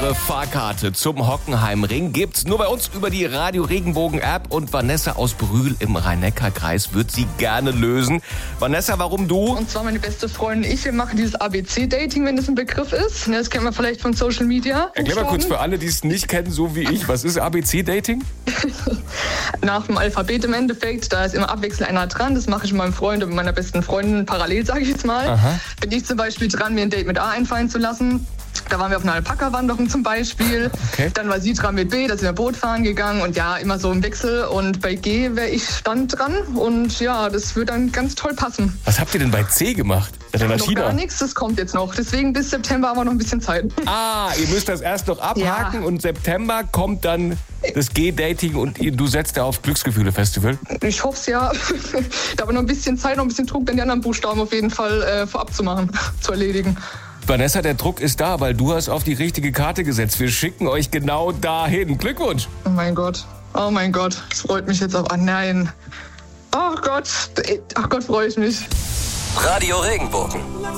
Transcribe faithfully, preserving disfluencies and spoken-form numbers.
Eure Fahrkarte zum Hockenheimring gibt's nur bei uns über die Radio Regenbogen App und Vanessa aus Brühl im Rhein-Neckar-Kreis wird sie gerne lösen. Vanessa, warum du? Und zwar meine beste Freundin und ich, wir machen dieses A B C-Dating, wenn das ein Begriff ist. Das kennt man vielleicht von Social Media. Erklär mal kurz für alle, die es nicht kennen, so wie ich. Was ist A B C-Dating? Nach dem Alphabet im Endeffekt, da ist immer abwechselnd einer dran. Das mache ich mit meinem Freund und mit meiner besten Freundin parallel, sage ich jetzt mal. Aha. Bin ich zum Beispiel dran, mir ein Date mit A einfallen zu lassen. Da waren wir auf einer Alpaka-Wanderung zum Beispiel. Okay. Dann war sie dran mit B, da sind wir Boot fahren gegangen und ja, immer so im Wechsel. Und bei G wäre ich stand dran und ja, das würde dann ganz toll passen. Was habt ihr denn bei C gemacht? Seid ihr nach Noch China? gar nichts, das kommt jetzt noch. Deswegen bis September haben wir noch ein bisschen Zeit. Ah, ihr müsst das erst noch abhaken Ja. und September kommt dann das G-Dating und ihr- du setzt ja auf Glücksgefühle-Festival. Ich hoffe es ja. Da haben wir noch ein bisschen Zeit, noch ein bisschen Druck, dann die anderen Buchstaben auf jeden Fall äh, vorab zu machen, zu erledigen. Vanessa, der Druck ist da, weil du hast auf die richtige Karte gesetzt. Wir schicken euch genau dahin. Glückwunsch! Oh mein Gott. Oh mein Gott. Das freut mich jetzt auch. Ah nein. Oh Gott. Ach Gott, freue ich mich. Radio Regenbogen.